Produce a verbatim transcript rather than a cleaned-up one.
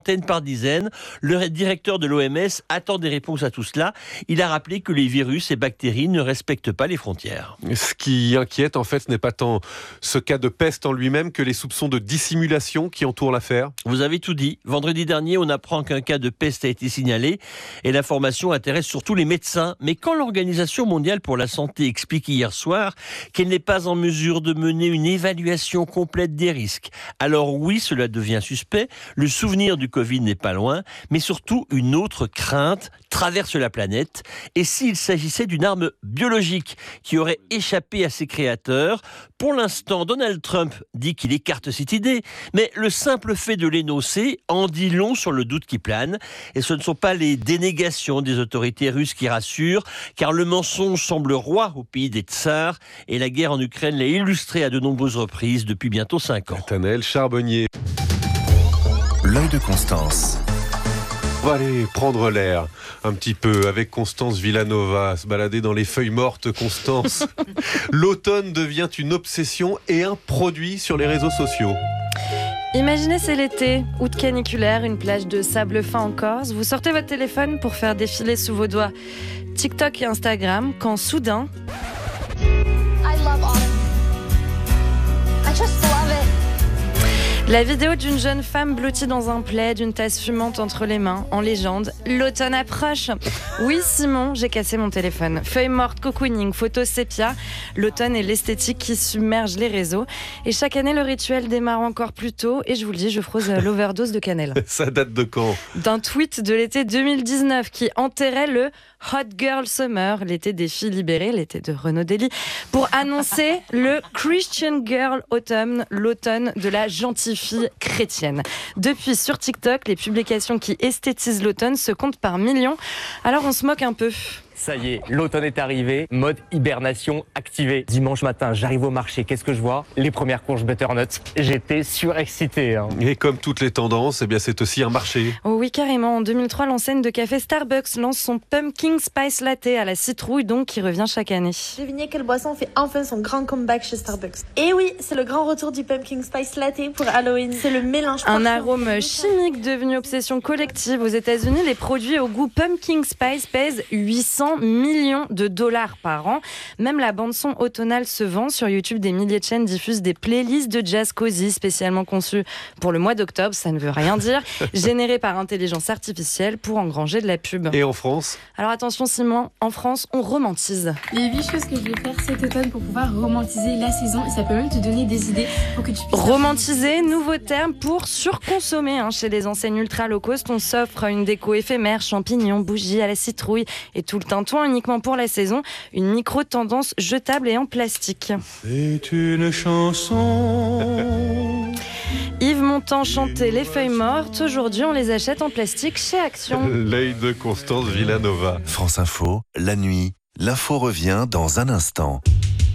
par dizaines. Le directeur de l'O M S attend des réponses à tout cela. Il a rappelé que les virus et bactéries ne respectent pas les frontières. Ce qui inquiète, en fait, ce n'est pas tant ce cas de peste en lui-même que les soupçons de dissimulation qui entourent l'affaire. Vous avez tout dit. Vendredi dernier, on apprend qu'un cas de peste a été signalé et l'information intéresse surtout les médecins. Mais quand l'Organisation mondiale pour la santé explique hier soir qu'elle n'est pas en mesure de mener une évaluation complète des risques, alors oui, cela devient suspect. Le souvenir du Covid n'est pas loin, mais surtout une autre crainte traverse la planète. Et s'il s'agissait d'une arme biologique qui aurait échappé à ses créateurs? Pour l'instant, Donald Trump dit qu'il écarte cette idée, mais le simple fait de l'énoncer en dit long sur le doute qui plane. Et ce ne sont pas les dénégations des autorités russes qui rassurent, car le mensonge semble roi au pays des tsars, et la guerre en Ukraine l'a illustré à de nombreuses reprises depuis bientôt cinq ans. Nathanaël Charbonnier. L'œil de Constance. On va aller prendre l'air un petit peu avec Constance Villanova, se balader dans les feuilles mortes, Constance. L'automne devient une obsession et un produit sur les réseaux sociaux. Imaginez c'est l'été, août caniculaire, une plage de sable fin en Corse. Vous sortez votre téléphone pour faire défiler sous vos doigts TikTok et Instagram quand soudain... I love autumn. I just love it. La vidéo d'une jeune femme blottie dans un plaid, une tasse fumante entre les mains, en légende, l'automne approche. Oui, Simon, j'ai cassé mon téléphone. Feuilles mortes, cocooning, photos sépia. L'automne est l'esthétique qui submerge les réseaux. Et chaque année, le rituel démarre encore plus tôt. Et je vous le dis, je frôle l'overdose de cannelle. Ça date de quand? D'un tweet de l'été deux mille dix-neuf qui enterrait le Hot Girl Summer, l'été des filles libérées, l'été de Renaud Dely, pour annoncer le Christian Girl Autumn, l'automne de la gentille fille chrétienne. Depuis, sur TikTok, les publications qui esthétisent l'automne se comptent par millions. Alors on se moque un peu. Ça y est, l'automne est arrivé, mode hibernation activée. Dimanche matin, j'arrive au marché, qu'est-ce que je vois? Les premières courges butternut. J'étais surexcité. Hein. Et comme toutes les tendances, eh bien c'est aussi un marché. Oh oui, carrément. En deux mille trois, l'enseigne de café Starbucks lance son Pumpkin Spice Latte à la citrouille, donc qui revient chaque année. Devinez quelle boisson fait enfin son grand comeback chez Starbucks. Et oui, c'est le grand retour du Pumpkin Spice Latte pour Halloween. C'est le mélange Un parfait. arôme chimique devenu obsession collective. Aux États-Unis, les produits au goût Pumpkin Spice pèsent huit cents millions de dollars par an. Même la bande-son automnale se vend. Sur YouTube, des milliers de chaînes diffusent des playlists de jazz cosy spécialement conçues pour le mois d'octobre. Ça ne veut rien dire. Générées par intelligence artificielle pour engranger de la pub. Et en France? Alors attention Simon, en France, on romantise. Les huit choses que je vais faire cet automne pour pouvoir romantiser la saison, et ça peut même te donner des idées pour que tu puisses... Romantiser, nouveau terme pour surconsommer. Hein. Chez les enseignes ultra low cost, on s'offre une déco éphémère, champignons, bougies à la citrouille et tout le tintouin uniquement pour la saison. Une micro-tendance jetable et en plastique. C'est une chanson. Yves Montand chantait Les Feuilles Mortes. Aujourd'hui, on les achète en plastique chez Action. L'œil de Constance Villanova. France Info, la nuit, l'info revient dans un instant.